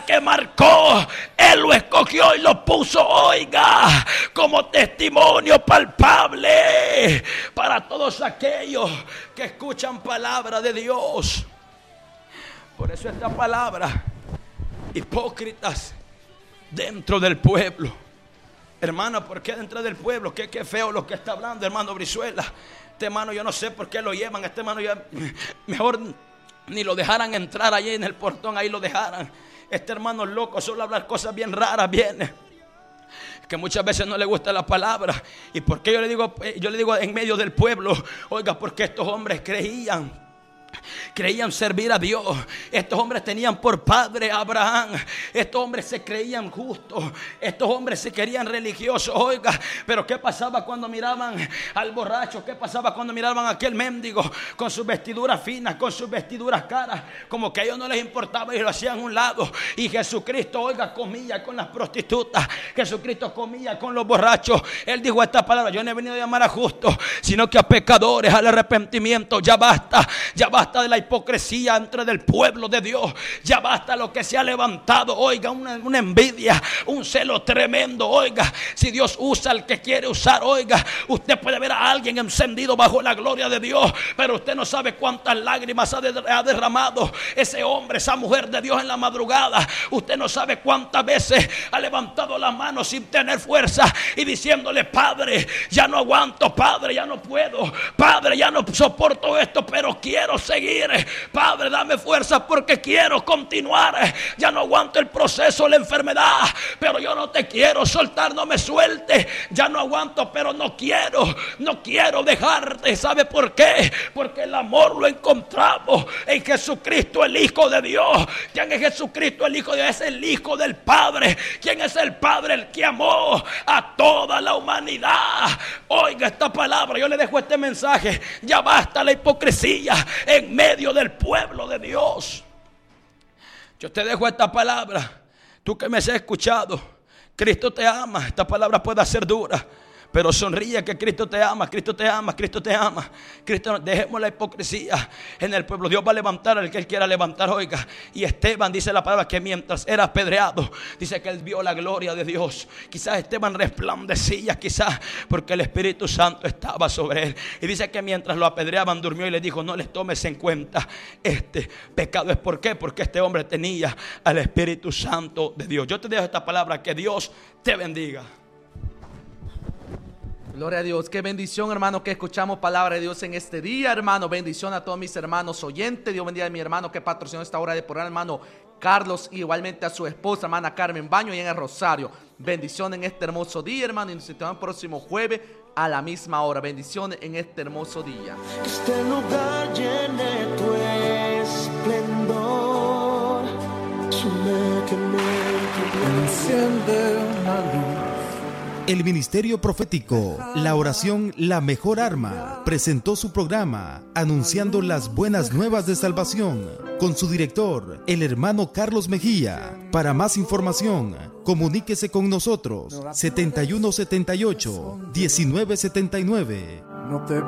que marcó, Él lo escogió y lo puso, oiga, como testimonio palpable para todos aquellos que escuchan palabra de Dios. Por eso esta palabra, hipócritas dentro del pueblo. Hermano, ¿por qué dentro del pueblo? Qué feo lo que está hablando, hermano Brizuela. Este hermano, yo no sé por qué lo llevan. Este hermano ya mejor ni lo dejaran entrar allí en el portón, ahí lo dejaran. Este hermano loco, solo hablar cosas bien raras viene. Que muchas veces no le gusta la palabra. ¿Y por qué yo le digo en medio del pueblo? Oiga, porque estos hombres creían servir a Dios. Estos hombres tenían por padre a Abraham. Estos hombres se creían justos. Estos hombres se querían religiosos. Oiga, pero ¿qué pasaba cuando miraban al borracho? ¿Qué pasaba cuando miraban a aquel mendigo con sus vestiduras finas, con sus vestiduras caras? Como que a ellos no les importaba y lo hacían a un lado. Y Jesucristo, oiga, comía con las prostitutas. Jesucristo comía con los borrachos. Él dijo esta palabra: yo no he venido a llamar a justos, sino que a pecadores, al arrepentimiento. Ya basta de la hipocresía entre del pueblo de Dios. Ya basta lo que se ha levantado, oiga, una envidia, un celo tremendo. Oiga, si Dios usa al que quiere usar, oiga, usted puede ver a alguien encendido bajo la gloria de Dios, pero usted no sabe cuántas lágrimas ha derramado ese hombre, esa mujer de Dios en la madrugada. Usted no sabe cuántas veces ha levantado la mano sin tener fuerza y diciéndole: Padre, ya no aguanto, Padre, ya no puedo, Padre, ya no soporto esto, pero quiero seguir. Padre, dame fuerza porque quiero continuar. Ya no aguanto el proceso, la enfermedad, pero yo no te quiero soltar, no me sueltes. Ya no aguanto, pero no quiero dejarte. ¿Sabe por qué? Porque el amor lo encontramos en Jesucristo, el Hijo de Dios. ¿Quién es Jesucristo, el Hijo de Dios? Es el Hijo del Padre. ¿Quién es el Padre? El que amó a toda la humanidad. Oiga esta palabra, yo le dejo este mensaje: ya basta la hipocresía en medio del pueblo de Dios. Yo te dejo esta palabra, tú que me has escuchado. Cristo te ama. Esta palabra puede ser dura, pero sonríe, que Cristo te ama, Cristo te ama, Cristo te ama. Cristo, dejemos la hipocresía en el pueblo. Dios va a levantar al que Él quiera levantar, oiga. Y Esteban, dice la palabra, que mientras era apedreado, dice que él vio la gloria de Dios. Quizás Esteban resplandecía, quizás porque el Espíritu Santo estaba sobre él. Y dice que mientras lo apedreaban, durmió y le dijo: no les tomes en cuenta este pecado. ¿Es por qué? Porque este hombre tenía al Espíritu Santo de Dios. Yo te dejo esta palabra, que Dios te bendiga. Gloria a Dios, qué bendición, hermano, que escuchamos palabra de Dios en este día, hermano. Bendición a todos mis hermanos oyentes. Dios bendiga a mi hermano que patrocinó esta hora de programa, hermano Carlos, y igualmente a su esposa, hermana Carmen Baño, y en el Rosario. Bendición en este hermoso día, hermano, y nos vemos el próximo jueves a la misma hora. Bendiciones en este hermoso día. Este lugar llene tu esplendor, enciende una luz. El Ministerio Profético, la oración, la mejor arma, presentó su programa anunciando las buenas nuevas de salvación con su director, el hermano Carlos Mejía. Para más información, comuníquese con nosotros 7178-1979. No te